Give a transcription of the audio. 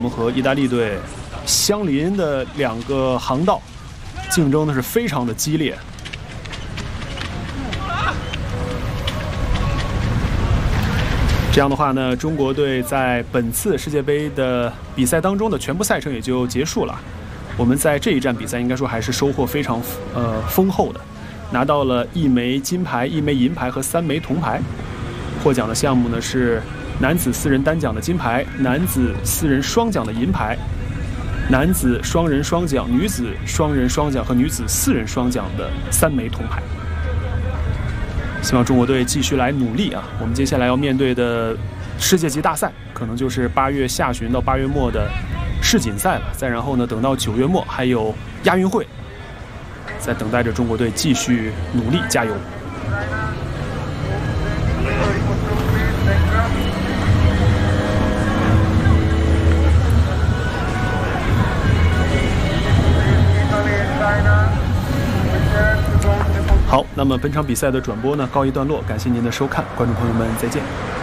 我们和意大利队相邻的2个航道，竞争的是非常的激烈。这样的话呢，中国队在本次世界杯的比赛当中的全部赛程也就结束了。我们在这一站比赛应该说还是收获非常丰厚的，拿到了1枚金牌、1枚银牌和3枚铜牌。获奖的项目呢是男子4人单桨的金牌，男子4人双桨的银牌，男子双人双桨、女子双人双桨和女子4人双桨的3枚铜牌。希望中国队继续来努力啊！我们接下来要面对的世界级大赛，可能就是8月下旬到8月末的世锦赛了。再然后呢，等到9月末还有亚运会，在等待着中国队继续努力加油。好，那么本场比赛的转播呢告一段落，感谢您的收看，观众朋友们再见。